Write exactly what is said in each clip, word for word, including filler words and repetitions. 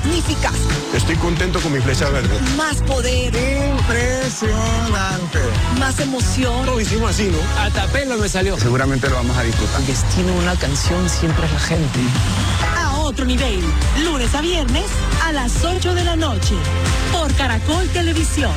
magníficas. Estoy contento con mi flecha verde. Más poder. Impresionante. Más emoción. Lo hicimos así, ¿no? Hasta pelo me salió. Seguramente lo vamos a disfrutar. El destino de una canción siempre es la gente. A otro nivel. Lunes a viernes a las ocho de la noche. Por Caracol Televisión.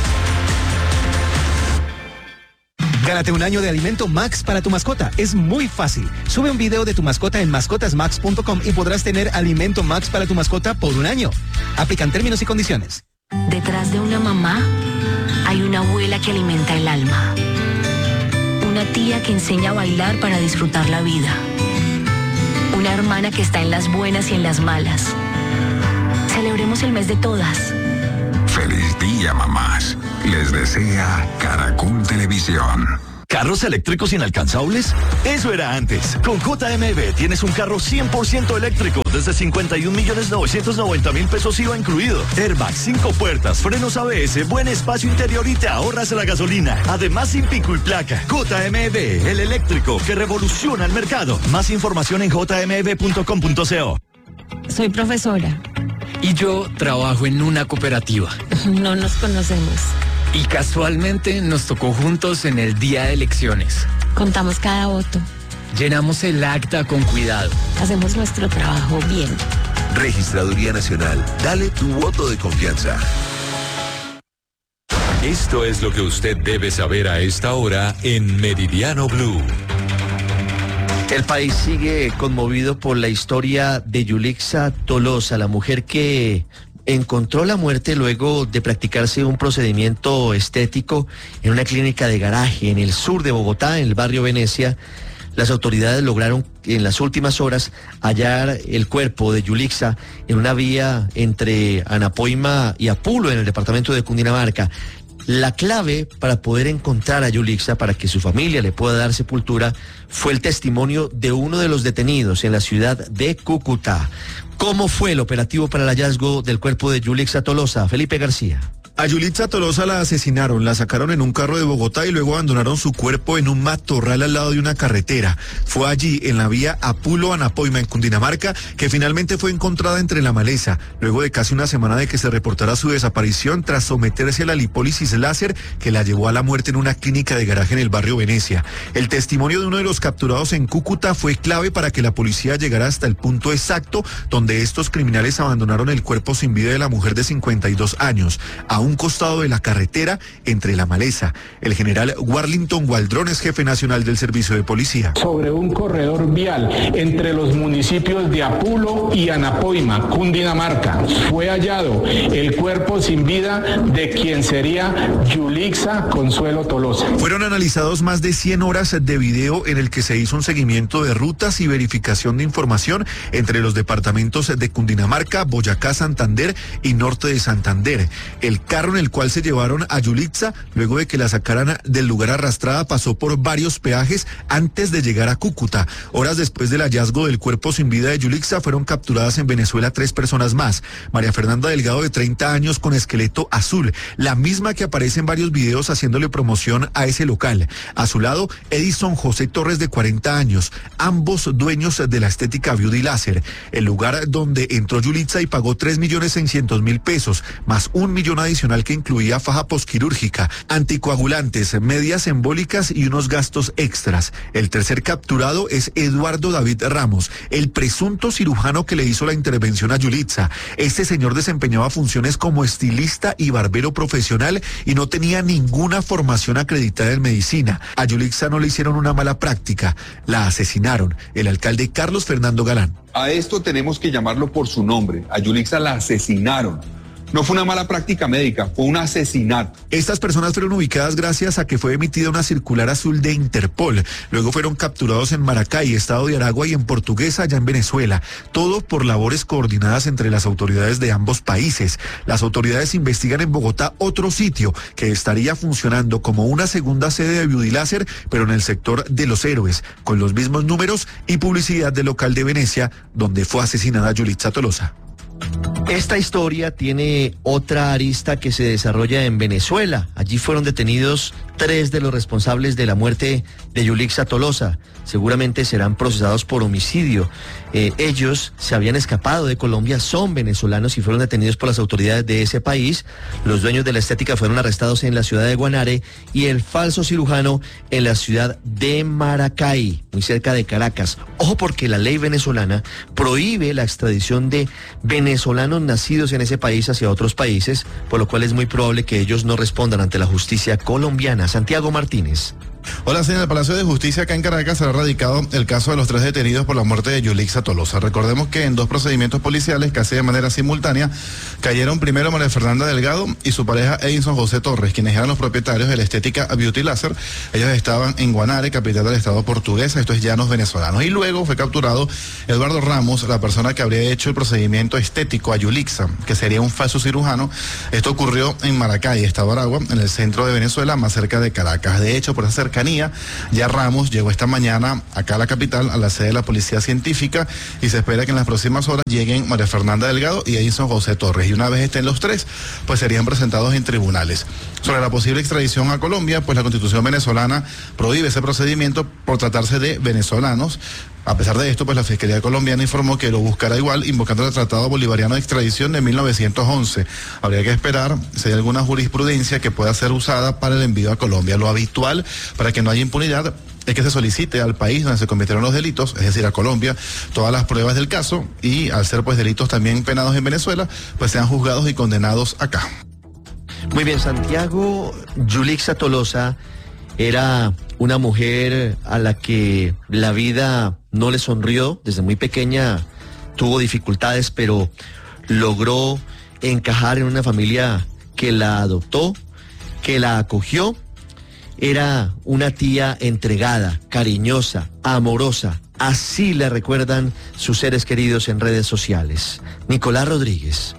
Gánate un año de alimento Max para tu mascota. Es muy fácil. Sube un video de tu mascota en mascotas max punto com y podrás tener alimento Max para tu mascota por un año. Aplican términos y condiciones. Detrás de una mamá hay una abuela que alimenta el alma. Una tía que enseña a bailar para disfrutar la vida. Una hermana que está en las buenas y en las malas. Celebremos el mes de todas. Feliz día, mamás. Les desea Caracol Televisión. ¿Carros eléctricos inalcanzables? Eso era antes. Con J M B tienes un carro cien por ciento eléctrico desde cincuenta y un millones novecientos noventa mil pesos I V A incluido. Airbag, cinco puertas, frenos A B S, buen espacio interior y te ahorras la gasolina. Además sin pico y placa. J M B, el eléctrico que revoluciona el mercado. Más información en j m b punto com punto co. Soy profesora. Y yo trabajo en una cooperativa. No nos conocemos. Y casualmente nos tocó juntos en el día de elecciones. Contamos cada voto. Llenamos el acta con cuidado. Hacemos nuestro trabajo bien. Registraduría Nacional. Dale tu voto de confianza. Esto es lo que usted debe saber a esta hora en Meridiano Blue. El país sigue conmovido por la historia de Yulixa Tolosa, la mujer que encontró la muerte luego de practicarse un procedimiento estético en una clínica de garaje en el sur de Bogotá, en el barrio Venecia. Las autoridades lograron en las últimas horas hallar el cuerpo de Yulixa en una vía entre Anapoima y Apulo, en el departamento de Cundinamarca. La clave para poder encontrar a Yulixa, para que su familia le pueda dar sepultura, fue el testimonio de uno de los detenidos en la ciudad de Cúcuta. ¿Cómo fue el operativo para el hallazgo del cuerpo de Yulixa Tolosa? Felipe García. A Yulixa Tolosa la asesinaron, la sacaron en un carro de Bogotá y luego abandonaron su cuerpo en un matorral al lado de una carretera. Fue allí, en la vía Apulo-Anapoima, en Cundinamarca, que finalmente fue encontrada entre la maleza, luego de casi una semana de que se reportara su desaparición tras someterse a la lipólisis láser que la llevó a la muerte en una clínica de garaje en el barrio Venecia. El testimonio de uno de los capturados en Cúcuta fue clave para que la policía llegara hasta el punto exacto donde estos criminales abandonaron el cuerpo sin vida de la mujer de cincuenta y dos años. A un costado de la carretera entre la maleza. El general Warlington Waldron es jefe nacional del servicio de policía. Sobre un corredor vial entre los municipios de Apulo y Anapoima, Cundinamarca, fue hallado el cuerpo sin vida de quien sería Yulixa Consuelo Tolosa. Fueron analizados más de cien horas de video en el que se hizo un seguimiento de rutas y verificación de información entre los departamentos de Cundinamarca, Boyacá, Santander y Norte de Santander. El carro en el cual se llevaron a Yulixa, luego de que la sacaran del lugar arrastrada, pasó por varios peajes antes de llegar a Cúcuta. Horas después del hallazgo del cuerpo sin vida de Yulixa, fueron capturadas en Venezuela tres personas más. María Fernanda Delgado, de treinta años, con esqueleto azul, la misma que aparece en varios videos haciéndole promoción a ese local. A su lado, Edison José Torres, de cuarenta años, ambos dueños de la estética Beauty Láser, el lugar donde entró Yulixa y pagó tres millones seiscientos mil pesos, más un millón adicional que incluía faja posquirúrgica, anticoagulantes, medias embólicas y unos gastos extras. El tercer capturado es Eduardo David Ramos, el presunto cirujano que le hizo la intervención a Yulixa. Este señor desempeñaba funciones como estilista y barbero profesional y no tenía ninguna formación acreditada en medicina. A Yulixa no le hicieron una mala práctica, la asesinaron. El alcalde Carlos Fernando Galán. A esto tenemos que llamarlo por su nombre. A Yulixa la asesinaron. No fue una mala práctica médica, fue un asesinato. Estas personas fueron ubicadas gracias a que fue emitida una circular azul de Interpol. Luego fueron capturados en Maracay, estado de Aragua, y en Portuguesa, allá en Venezuela. Todo por labores coordinadas entre las autoridades de ambos países. Las autoridades investigan en Bogotá otro sitio que estaría funcionando como una segunda sede de Beauty Láser, pero en el sector de Los Héroes, con los mismos números y publicidad del local de Venecia, donde fue asesinada Yulixa Tolosa. Esta historia tiene otra arista que se desarrolla en Venezuela. Allí fueron detenidos tres de los responsables de la muerte de Yulixa Tolosa. Seguramente serán procesados por homicidio. Eh, ellos se habían escapado de Colombia, son venezolanos y fueron detenidos por las autoridades de ese país. Los dueños de la estética fueron arrestados en la ciudad de Guanare y el falso cirujano en la ciudad de Maracay, muy cerca de Caracas. Ojo, porque la ley venezolana prohíbe la extradición de venezolanos nacidos en ese país hacia otros países, por lo cual es muy probable que ellos no respondan ante la justicia colombiana. Santiago Martínez. Hola, señor. El Palacio de Justicia acá en Caracas será radicado el caso de los tres detenidos por la muerte de Yulixa Tolosa. Recordemos que en dos procedimientos policiales, casi de manera simultánea, cayeron primero María Fernanda Delgado y su pareja Edinson José Torres, quienes eran los propietarios de la estética Beauty Laser. Ellos estaban en Guanare, capital del estado portuguesa, esto es llanos venezolanos. Y luego fue capturado Eduardo Ramos, la persona que habría hecho el procedimiento estético a Yulixa, que sería un falso cirujano. Esto ocurrió en Maracay, estado Aragua, en el centro de Venezuela, más cerca de Caracas. De hecho, por esa cercanía, ya Ramos llegó esta mañana acá a la capital, a la sede de la Policía Científica, y se espera que en las próximas horas lleguen María Fernanda Delgado y Edinson José Torres. Y una vez estén los tres, pues serían presentados en tribunales. Sobre la posible extradición a Colombia, pues la Constitución venezolana prohíbe ese procedimiento por tratarse de venezolanos. A pesar de esto, pues la Fiscalía colombiana informó que lo buscará igual, invocando el Tratado Bolivariano de Extradición de mil novecientos once. Habría que esperar si hay alguna jurisprudencia que pueda ser usada para el envío a Colombia. Lo habitual, para que no haya impunidad, es que se solicite al país donde se cometieron los delitos, es decir, a Colombia, todas las pruebas del caso, y al ser pues delitos también penados en Venezuela, pues sean juzgados y condenados acá. Muy bien, Santiago. Yulixa Tolosa era una mujer a la que la vida no le sonrió. Desde muy pequeña tuvo dificultades, pero logró encajar en una familia que la adoptó, que la acogió. Era una tía entregada, cariñosa, amorosa. Así la recuerdan sus seres queridos en redes sociales. Nicolás Rodríguez.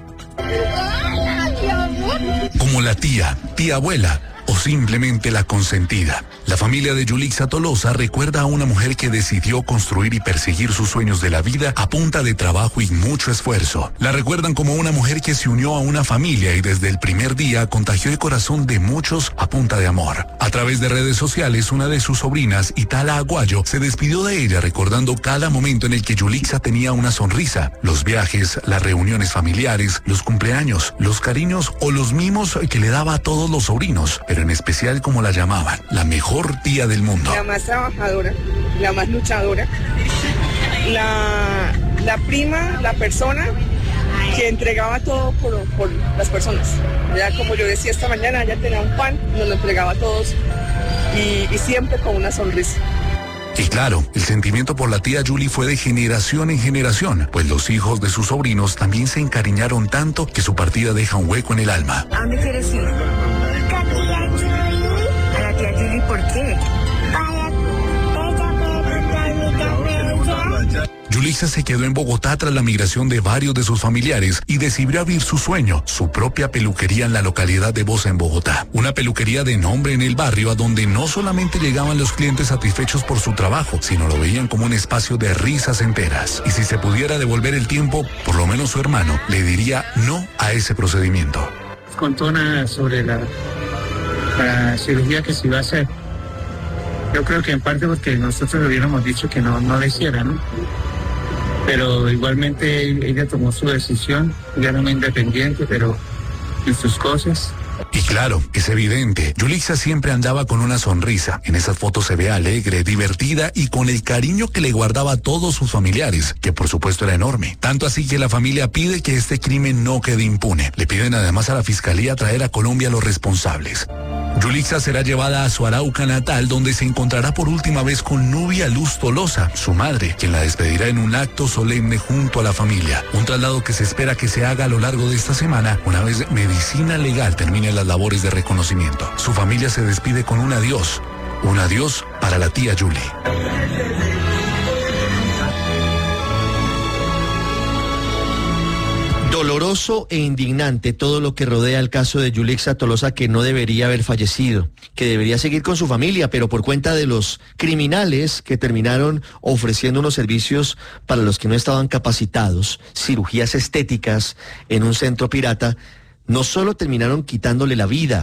Como la tía, tía abuela o simplemente la consentida. La familia de Yulixa Tolosa recuerda a una mujer que decidió construir y perseguir sus sueños de la vida a punta de trabajo y mucho esfuerzo. La recuerdan como una mujer que se unió a una familia y desde el primer día contagió el corazón de muchos a punta de amor. A través de redes sociales, una de sus sobrinas, Itala Aguayo, se despidió de ella recordando cada momento en el que Yulixa tenía una sonrisa. Los viajes, las reuniones familiares, los cumpleaños, los cariños o los mimos que le daba a todos los sobrinos, pero en especial como la llamaban, la mejor tía del mundo. La más trabajadora, la más luchadora, la, la prima, la persona que entregaba todo por, por las personas. Ya como yo decía esta mañana, ella tenía un pan, nos lo entregaba a todos y, y siempre con una sonrisa. Y claro, el sentimiento por la tía Yuli fue de generación en generación, pues los hijos de sus sobrinos también se encariñaron tanto que su partida deja un hueco en el alma. ¿A dónde quieres ir? ¿A la tía Yuli? ¿A la tía Yuli por qué? Para ella. Yulixa se quedó en Bogotá tras la migración de varios de sus familiares y decidió abrir su sueño, su propia peluquería en la localidad de Bosa, en Bogotá. Una peluquería de nombre en el barrio a donde no solamente llegaban los clientes satisfechos por su trabajo, sino lo veían como un espacio de risas enteras. Y si se pudiera devolver el tiempo, por lo menos su hermano le diría no a ese procedimiento. Contó nada sobre la, la cirugía que se iba a hacer. Yo creo que en parte porque nosotros le hubiéramos dicho que no, no le hiciera, ¿no? Pero igualmente ella tomó su decisión, ya no es independiente, pero en sus cosas. Y claro, es evidente, Yulixa siempre andaba con una sonrisa. En esas fotos se ve alegre, divertida y con el cariño que le guardaba a todos sus familiares, que por supuesto era enorme. Tanto así que la familia pide que este crimen no quede impune. Le piden además a la fiscalía traer a Colombia a los responsables. Yulixa será llevada a su Arauca natal, donde se encontrará por última vez con Nubia Luz Tolosa, su madre, quien la despedirá en un acto solemne junto a la familia. Un traslado que se espera que se haga a lo largo de esta semana, una vez Medicina Legal termine las labores de reconocimiento. Su familia se despide con un adiós, un adiós para la tía Yuli. Doloroso e indignante todo lo que rodea el caso de Yulixa Tolosa, que no debería haber fallecido, que debería seguir con su familia, pero por cuenta de los criminales que terminaron ofreciendo unos servicios para los que no estaban capacitados, cirugías estéticas en un centro pirata, no solo terminaron quitándole la vida,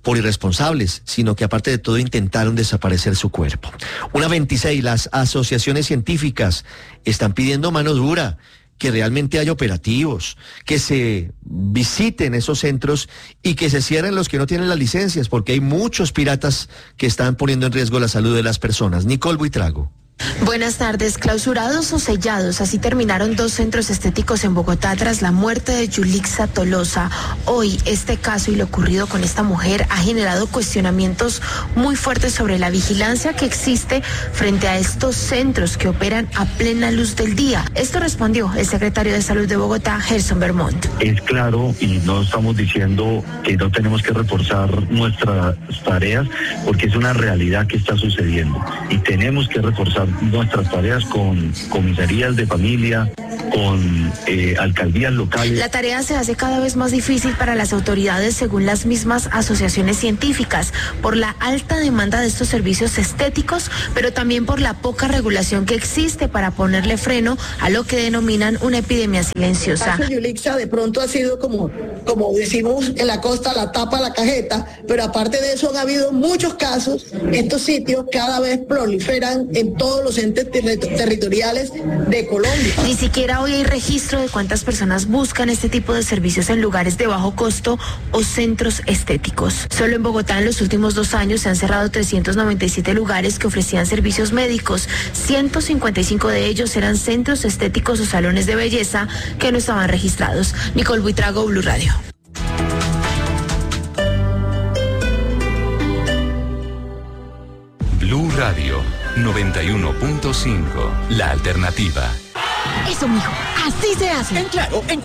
por irresponsables, sino que aparte de todo intentaron desaparecer su cuerpo. Una veintiséis, las asociaciones científicas están pidiendo mano dura, que realmente haya operativos, que se visiten esos centros y que se cierren los que no tienen las licencias, porque hay muchos piratas que están poniendo en riesgo la salud de las personas. Nicole Buitrago. Buenas tardes. Clausurados o sellados, así terminaron dos centros estéticos en Bogotá tras la muerte de Yulixa Tolosa. Hoy este caso y lo ocurrido con esta mujer ha generado cuestionamientos muy fuertes sobre la vigilancia que existe frente a estos centros que operan a plena luz del día. Esto respondió el secretario de Salud de Bogotá, Gerson Bermond. Es claro, y no estamos diciendo que no tenemos que reforzar nuestras tareas, porque es una realidad que está sucediendo y tenemos que reforzar nuestras tareas con comisarías de familia, con eh, alcaldías locales. La tarea se hace cada vez más difícil para las autoridades, según las mismas asociaciones científicas, por la alta demanda de estos servicios estéticos, pero también por la poca regulación que existe para ponerle freno a lo que denominan una epidemia silenciosa. El caso de Yulixa de pronto ha sido como, como decimos en la costa, la tapa la cajeta, pero aparte de eso han habido muchos casos. Estos sitios cada vez proliferan en todos los entes ter- territoriales de Colombia. Ni siquiera hoy hay registro de cuántas personas buscan este tipo de servicios en lugares de bajo costo o centros estéticos. Solo en Bogotá en los últimos dos años se han cerrado trescientos noventa y siete lugares que ofrecían servicios médicos. ciento cincuenta y cinco de ellos eran centros estéticos o salones de belleza que no estaban registrados. Nicole Buitrago, Blue Radio. Blue Radio noventa y uno punto cinco, la alternativa. Eso, mijo, así se hace. En Claro, en